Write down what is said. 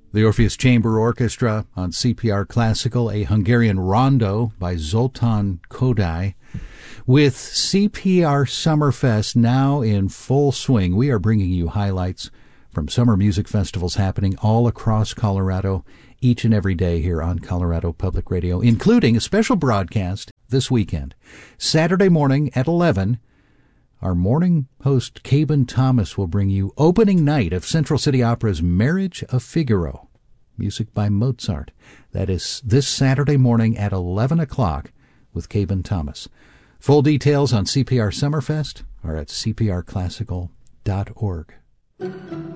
The Orpheus Chamber Orchestra on CPR Classical, a Hungarian rondo by Zoltan Kodály. With CPR Summerfest now in full swing, we are bringing you highlights from summer music festivals happening all across Colorado each and every day here on Colorado Public Radio, including a special broadcast this weekend. Saturday morning at 11, our morning host, Caben Thomas, will bring you opening night of Central City Opera's Marriage of Figaro, music by Mozart. That is this Saturday morning at 11 o'clock with Caben Thomas. Full details on CPR Summerfest are at cprclassical.org.